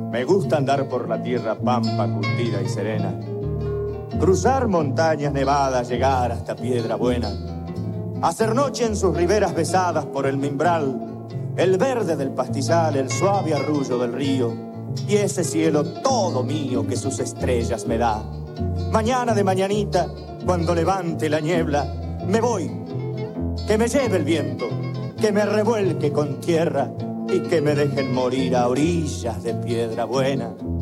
Me gusta andar por la tierra pampa curtida y serena, cruzar montañas nevadas, llegar hasta Piedra Buena, hacer noche en sus riberas besadas por el mimbral, el verde del pastizal, el suave arrullo del río y ese cielo todo mío que sus estrellas me da. Mañana de mañanita, cuando levante la niebla, me voy, que me lleve el viento, que me revuelque con tierra y que me dejen morir a orillas de Piedra Buena.